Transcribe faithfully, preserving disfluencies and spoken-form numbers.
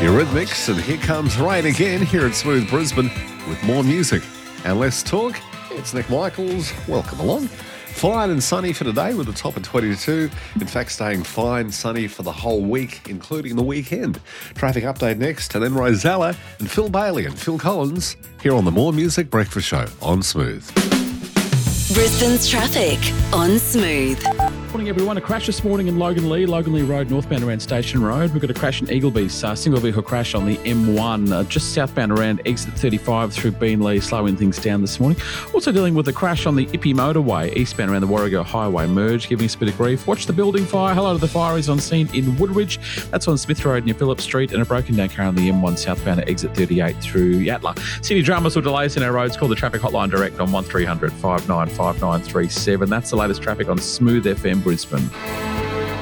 Eurythmics, and here comes rain again here at Smooth Brisbane with more music and less talk. It's Nick Michaels. Welcome along. Fine and sunny for today with a top of twenty-two. In fact, staying fine, sunny for the whole week, including the weekend. Traffic update next, and then Rosella and Phil Bailey and Phil Collins here on the More Music Breakfast Show on Smooth. Brisbane's traffic on Smooth. Morning, everyone. A crash this morning in Logan Lee, Logan Lee Road, northbound around Station Road. We've got a crash in Eaglebees, uh, single vehicle crash on the M one, uh, just southbound around exit thirty-five through Beenleigh, slowing things down this morning. Also dealing with a crash on the Ippy Motorway, eastbound around the Warrego Highway merge, giving us a bit of grief. Watch the building fire. Hello to the fire is on scene in Woodridge. That's on Smith Road near Phillip Street, and a broken down car on the M one southbound at exit thirty-eight through Yatala. City dramas or delays in our roads, call the traffic hotline direct on one three hundred five nine five nine three seven. That's the latest traffic on Smooth F M Brisbane.